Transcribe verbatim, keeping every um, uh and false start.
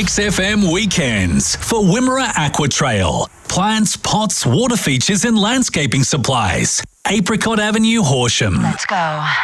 Mix F M weekends for Wimmera Aqua Trail. Plants, pots, water features and landscaping supplies. Apricot Avenue, Horsham. Let's go.